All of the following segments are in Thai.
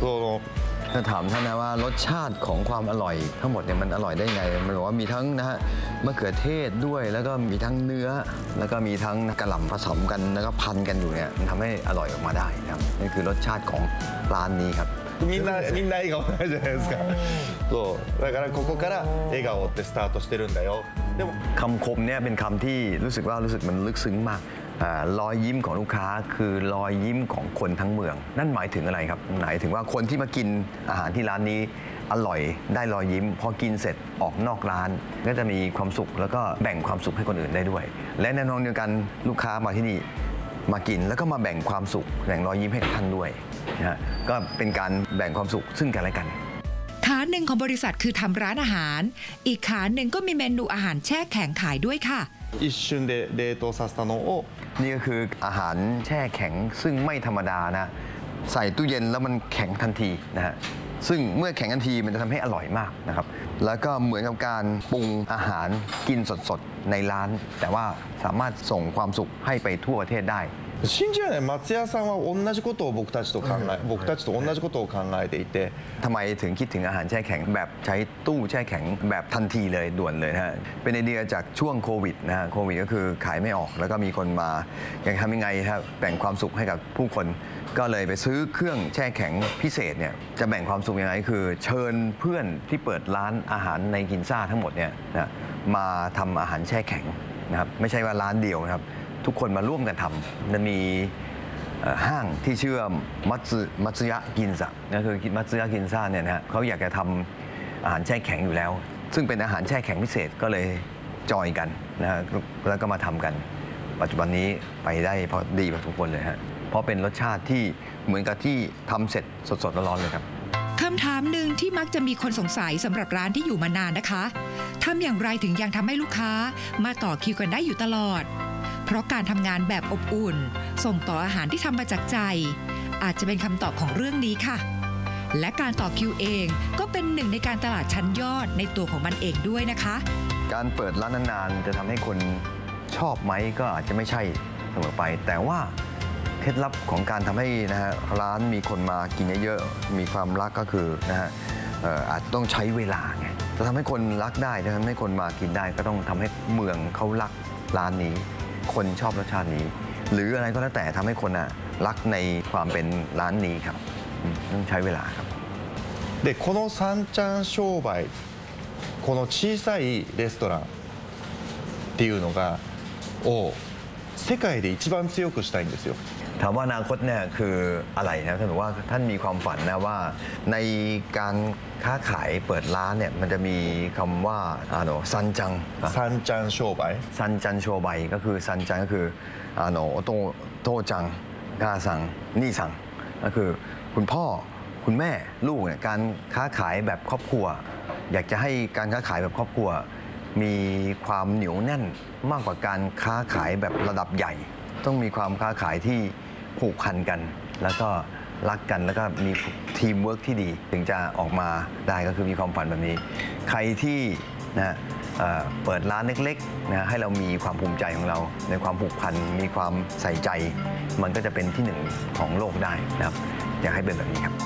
ถ้าถามท่านนะว่ารสชาติของความอร่อยทั้งหมดเนี่ยมันอร่อยได้ไงมันบอกว่ามีทั้งนะฮะมะเขือเทศด้วยแล้วก็มีทั้งเนื้อแล้วก็มีทั้งกระหล่ำผสมกันแล้วก็พันกันอยู่เนี่ยมันทำให้อร่อยออกมาได้นะครับนี่คือรสชาติของร้านนี้ครับみんな笑顔ないじゃないですかそうだからここから笑顔ってスタートしてるんだよでもคำคมเนี่ยเป็นคำที่รู้สึกมันลึกซึ้งมากรอยยิ้มของลูกค้าคือรอยยิ้มของคนทั้งเมืองนั่นหมายถึงอะไรครับหมายถึงว่าคนที่มากินอาหารที่ร้านนี้อร่อยได้รอยยิ้มพอกินเสร็จออกนอกร้านก็จะมีความสุขแล้วก็แบ่งความสุขให้คนอื่นได้ด้วยและแน่นอนเดียวกันลูกค้ามาที่นี่มากินแล้วก็มาแบ่งความสุขแบ่งรอยยิ้มให้กับท่านด้วยนะฮะก็เป็นการแบ่งความสุขซึ่งกันและกันขาหนึ่งของบริษัทคือทำร้านอาหารอีกขาหนึ่งก็มีเมนูอาหารแช่แข็งขายด้วยค่ะ一瞬で冷凍させたのをนี่ก็คืออาหารแช่แข็งซึ่งไม่ธรรมดานะใส่ตู้เย็นแล้วมันแข็งทันทีนะฮะซึ่งเมื่อแข็งทันทีมันจะทำให้อร่อยมากนะครับแล้วก็เหมือนกับการปรุงอาหารกินสดๆในร้านแต่ว่าสามารถส่งความสุขให้ไปทั่วประเทศได้信じられない松屋さんは同じことを僕たちと同じことを考えていてทำไมถึงคิดถึงอาหารแช่แข็งแบบใช้ตู้แช่แข็งแบบทันทีเลยด่วนเลยนะฮะเป็นไอเดียจากช่วงโควิดนะฮะโควิดก็คือขายไม่ออกแล้วก็มีคนมาอยากทำยังไงครับแบ่งความสุขให้กับผู้คนก็เลยไปซื้อเครื่องแช่แข็งพิเศษเนี่ยจะแบ่งความสุขยังไงคือเชิญเพื่อนที่เปิดร้านอาหารในกินซ่าทั้งหมดเนี่ยนะมาทำอาหารแช่แข็งนะครับไม่ใช่ว่าร้านเดียวนะครับทุกคนมาร่วมกันทำมันมีห้างที่ชื่อมัตสึยะกินซะก็คือมัตสึยะกินซ่าเนี่ยนะฮะเขาอยากจะทำอาหารแช่แข็งอยู่แล้วซึ่งเป็นอาหารแช่แข็งพิเศษก็เลยจอยกันนะฮะแล้วก็มาทำกันปัจจุบันนี้ไปได้พอดีกับทุกคนเลยฮะเพราะเป็นรสชาติที่เหมือนกับที่ทำเสร็จสดๆร้อนๆเลยครับคำถามหนึ่งที่มักจะมีคนสงสัยสำหรับร้านที่อยู่มานานนะคะทำอย่างไรถึงยังทำให้ลูกค้ามาต่อคิวกันได้อยู่ตลอดเพราะการทำงานแบบอบอุ่นส่งต่ออาหารที่ทำมาจากใจอาจจะเป็นคำตอบของเรื่องนี้ค่ะและการต่อคิวเองก็เป็นหนึ่งในการตลาดชั้นยอดในตัวของมันเองด้วยนะคะการเปิดร้านนานๆจะทำให้คนชอบไหมก็อาจจะไม่ใช่เสมอไปแต่ว่าเคล็ดลับของการทำให้นะฮะร้านมีคนมากินเยอะๆมีความรักก็คือนะฮะอาจต้องใช้เวลาไงจะทำให้คนรักได้จะทำให้คนมากินได้ก็ต้องทำให้เมืองเขารักร้านนี้คนชอบรสชาตินี้หรืออะไรก็แล้วแต่ทำให้คนรักในความเป็นร้านนี้ครับต้องใช้เวลาครับでこの三ちゃん商売この小さいレストランっていうのがを世界で一番強くしたいんですよถามว่าอนาคตเนี่ยคืออะไรนะท่านบอกว่าท่านมีความฝันนะว่าในการค้าขายเปิดร้านเนี่ยมันจะมีคำว่าซันจัง商売ซันจังโชบายก็คือซันจังก็คือโตจังกาซังนี่ซังก็คือคุณพ่อคุณแม่ลูกเนี่ยการค้าขายแบบครอบครัวอยากจะให้การค้าขายแบบครอบครัวมีความเหนียวแน่นมากกว่าการค้าขายแบบระดับใหญ่ต้องมีความค้าขายที่ผูกพันกันแล้วก็รักกันแล้วก็มีทีมเวิร์กที่ดีถึงจะออกมาได้ก็คือมีความฝันแบบนี้ใครที่นะเปิดร้านเล็กๆนะให้เรามีความภูมิใจของเราในความผูกพันมีความใส่ใจมันก็จะเป็นที่หนึ่งของโลกได้นะครับอยากให้เป็นแบบนี้ครับ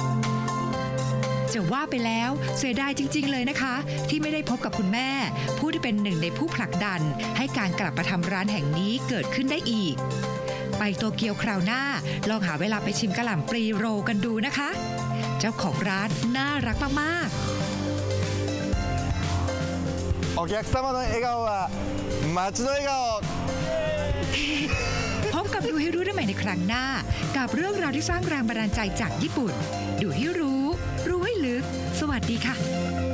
จะว่าไปแล้วเสียดายจริงๆเลยนะคะที่ไม่ได้พบกับคุณแม่ผู้ที่เป็นหนึ่งในผู้ผลักดันให้การกลับมาทำร้านแห่งนี้เกิดขึ้นได้อีกไปโตเกียวคราวหน้าลองหาเวลาไปชิมกะหล่ำปลีโรกันดูนะคะเจ้าของร้านน่ารักมากๆお客様の笑顔は街の笑顔พบกับดูให้รู้ได้ใหม่ในครั้งหน้ากับเรื่องราวที่สร้างแรงบันดาลใจจากญี่ปุ่นดูให้รู้ให้ลึกสวัสดีค่ะ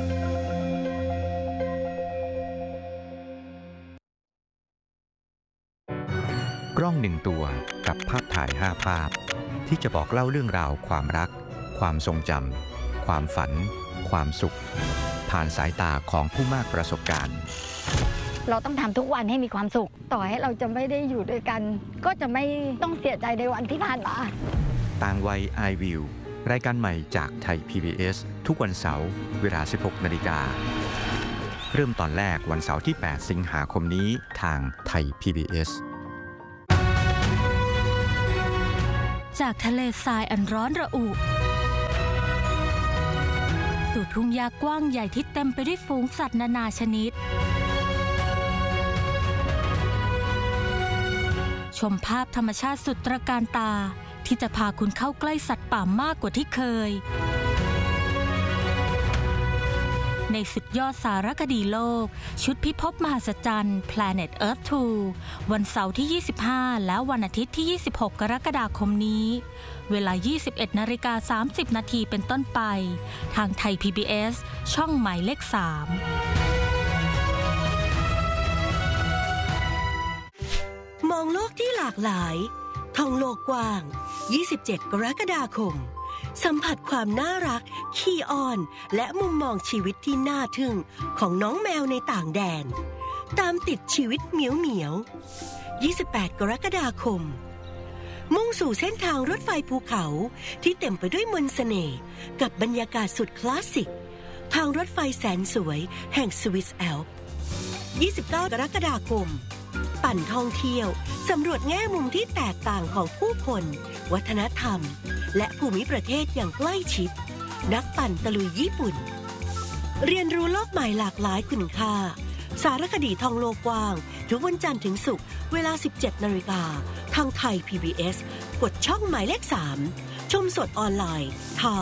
กล้อง1 ตัวกับภาพถ่าย5 ภาพที่จะบอกเล่าเรื่องราวความรักความทรงจำความฝันความสุขผ่านสายตาของผู้มากประสบการณ์เราต้องทำทุกวันให้มีความสุขต่อให้เราจะไม่ได้อยู่ด้วยกันก็จะไม่ต้องเสียใจในวันที่ผ่านมาต่างวัย I Will รายการใหม่จากไทย PBS ทุกวันเสาร์เวลา 16 นาฬิกาเริ่มตอนแรกวันเสาร์ที่ 8 สิงหาคมนี้ทางไทย PBS จากทะเลทรายอันร้อนระอุทุ่งหญ้ากว้างใหญ่ที่เต็มไปด้วยฝูงสัตว์นานาชนิดชมภาพธรรมชาติสุดตระการตาที่จะพาคุณเข้าใกล้สัตว์ป่ามากกว่าที่เคยในสุดยอดสารคดีโลกชุดพิภพมหัศจรรย์ Planet Earth 2 วันเสาร์ที่ 25 และวันอาทิตย์ที่ 26 กรกฎาคมนี้เวลา 21:30 น.เป็นต้นไปทางไทย PBS ช่องหมายเลข 3 มองโลกที่หลากหลายท่องโลกกว้าง 27 กรกฎาคมสัมผัสความน่ารักขี้อ้อนและมุมมองชีวิตที่น่าทึ่งของน้องแมวในต่างแดนตามติดชีวิตเหมียว 28 กรกฎาคมมุ่งสู่เส้นทางรถไฟภูเขาที่เต็มไปด้วยมนต์เสน่ห์กับบรรยากาศสุดคลาสสิกทางรถไฟแสนสวยแห่งสวิสแอลป์ 29 กรกฎาคมปั่นท่องเที่ยวสำรวจแง่มุมที่แตกต่างของผู้คนวัฒนธรรมและภูมิประเทศอย่างใกล้ชิดนักปั่นตะลุยญี่ปุ่นเรียนรู้โลกใหม่หลากหลายคุณค่าสารคดีท่องโลกกว้างทุกวันจันทร์ถึงศุกร์เวลา 17 นาฬิกาทางไทย PBS กดช่องหมายเลข 3 ชมสดออนไลน์ทาง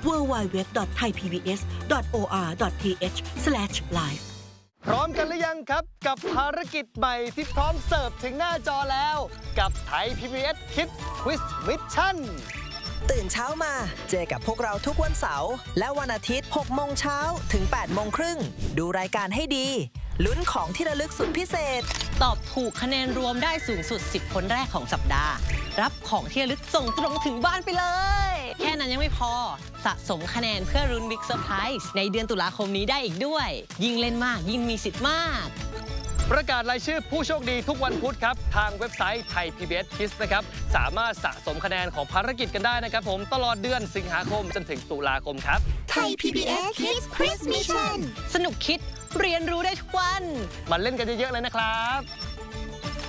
www.thaipbs.or.th/live พร้อมกันหรือยังครับกับภารกิจใหม่ที่พร้อมเสิร์ฟถึงหน้าจอแล้วกับไทย PBS Kids Quiz Mission ตื่นเช้ามาเจอกับพวกเราทุกวันเสาร์และวันอาทิตย์ 6 โมงเช้าถึง 8 โมงครึ่งดูรายการให้ดีลุ้นของที่ระลึกสุดพิเศษตอบถูกคะแนนรวมได้สูงสุด10คนแรกของสัปดาห์รับของที่ระลึกส่งตรงถึงบ้านไปเลยแค่นั้นยังไม่พอสะสมคะแนนเพื่อรุ้นบิ๊กเซอร์ไพรส์ในเดือนตุลาคมนี้ได้อีกด้วยยิ่งเล่นมากยิ่งมีสิทธิ์มากประกาศรายชื่อผู้โชคดีทุกวันพุธครับทางเว็บไซต์ไทย PBS Kids นะครับสามารถสะสมคะแนนของภารกิจกันได้นะครับผมตลอดเดือนสิงหาคมจนถึงตุลาคมครับไทย PBS Kids Quiz Mission สนุกคิดเรียนรู้ได้ทุกวันมาเล่นกันเยอะๆเลยนะครับ